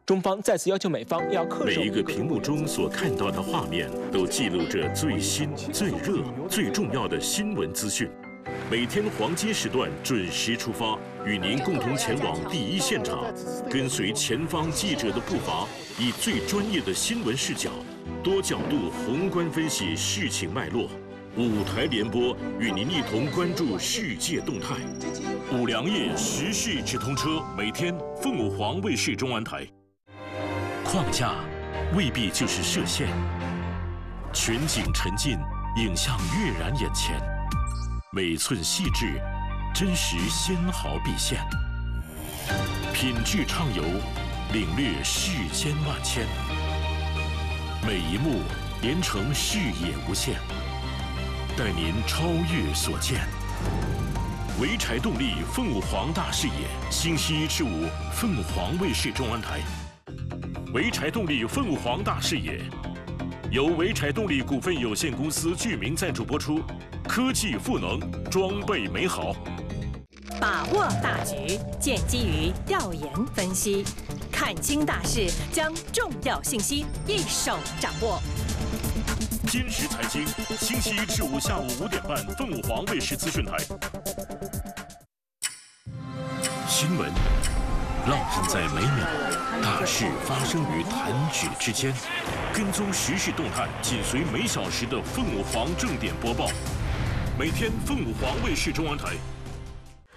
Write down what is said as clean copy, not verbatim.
中方再次要求美方要恪守。 每一个屏幕中所看到的画面，都记录着最新、最热、最重要的新闻资讯。每天黄金时段准时出发，与您共同前往第一现场，跟随前方记者的步伐，以最专业的新闻视角，多角度宏观分析事情脉络。5台联播，与您一同关注世界动态。5粮液时事直通车，每天凤舞凰卫视中安台。框架未必就是射线，全景沉浸，影像跃然眼前，每寸细致，真实纤毫毕现，品质畅游，领略世间万千，每一幕连成视野无限，带您超越所见。潍柴动力凤舞凰大视野，星期1至5，凤凰卫视中安台。潍柴动力凤舞凰大视野，由潍柴动力股份有限公司剧名赞助播出，科技赋能，装备美好。 把握大局，建基于调研分析，看清大势，将重要信息一手掌握。 坚实财经，星期1至5下午5点半，凤舞凰卫视资讯台。新闻浪漫在每秒，大事发生于弹指之间。跟踪时事动态，紧随每小时的凤舞凰正点播报。每天凤舞凰卫视中安台